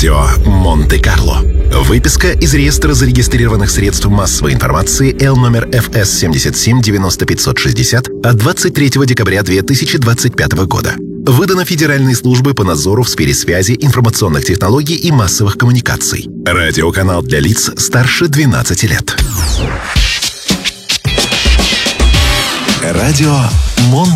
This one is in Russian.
Радио Монте-Карло. Выписка из реестра зарегистрированных средств массовой информации Л номер ФС 77 90 560 от 23 декабря 2025 года. Выдано Федеральной службой по надзору в сфере связи, информационных технологий и массовых коммуникаций. Радиоканал для лиц старше 12 лет. Радио Монте-Карло.